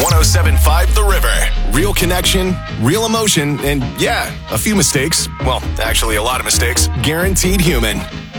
107.5 The River. Real connection, real emotion, and yeah, a few mistakes. Well, actually, a lot of mistakes. Guaranteed human.